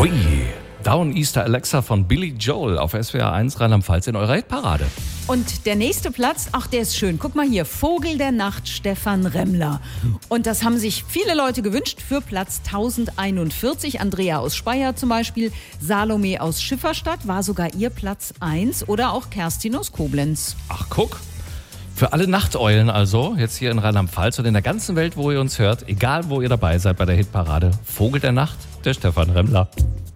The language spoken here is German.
Hui, Down Easter Alexa von Billy Joel auf SWR 1 Rheinland-Pfalz in eurer Hitparade. Und der nächste Platz, ach, der ist schön. Guck mal hier, Vogel der Nacht, Stefan Remmler. Und das haben sich viele Leute gewünscht für Platz 1041. Andrea aus Speyer zum Beispiel, Salome aus Schifferstadt war sogar ihr Platz 1 oder auch Kerstin aus Koblenz. Ach, guck. Für alle Nachteulen also, jetzt hier in Rheinland-Pfalz und in der ganzen Welt, wo ihr uns hört, egal wo ihr dabei seid bei der Hitparade, Vogel der Nacht, der Stefan Remmler.